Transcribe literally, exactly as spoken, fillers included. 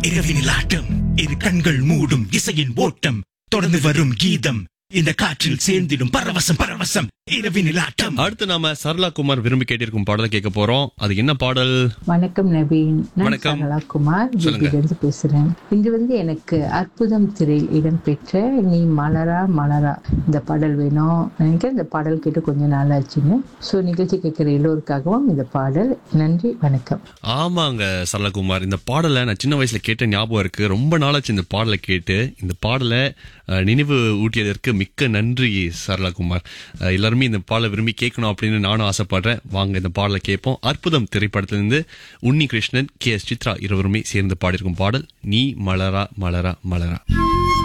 இரவினில் ஆட்டம், இரு கண்கள் மூடும் இசையின் ஓட்டம், தொடர்ந்து வரும் கீதம், இந்த காற்றில் சேர்ந்திடும் பரவசம் பரவசம் இரவினில் ஆட்டம். அடுத்து நாம சரளா குமார் விரும்பி கேட்டிருக்கும் பாடலை கேட்க போறோம். அது என்ன பாடல்? வணக்கம் நவீன், நான் வணக்கம். சரளா குமார் ஜிபிலிருந்து பேசுறேன். இன்று வந்து எனக்கு அற்புதம் திரையில் இடம்பெற்ற நீ மலரா மலரா இந்த பாடல் வேணும். நினைக்கிறேன் இந்த பாடல் கேட்டு கொஞ்சம் நாள் ஆச்சுன்னு. ஸோ நிகழ்ச்சி கேட்கிற எல்லோருக்காகவும் இந்த பாடல். நன்றி, வணக்கம். ஆமாங்க சரளா குமார், இந்த பாடலை நான் சின்ன வயசுல கேட்ட ஞாபகம் இருக்கு. ரொம்ப நாளாச்சு இந்த பாடலை கேட்டு. இந்த பாடலை அஹ், நினைவு ஊட்டியதற்கு மிக்க நன்றி சரளா குமார். அஹ், எல்லாருமே இந்த பாடலை விரும்பி கேட்கணும் அப்படின்னு நானும் ஆசைப்படுறேன். வாங்க இந்த பாடலை கேட்போம். அற்புதம் திரைப்படத்திலிருந்து உன்னி கிருஷ்ணன், கே எஸ் சித்ரா இருவருமே சேர்ந்து பாடியிருக்கும் பாடல் நீ மலரா மலரா மலரா.